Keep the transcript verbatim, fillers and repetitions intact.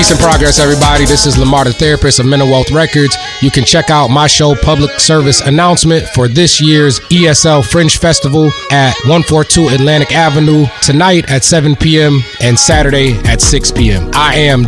Peace and progress, everybody. This is Lamar, the therapist of Mental Wealth Records. You can check out my show, Public Service Announcement, for this year's E S L Fringe Festival at one forty-two Atlantic Avenue tonight at seven p.m. and Saturday at six p.m. I am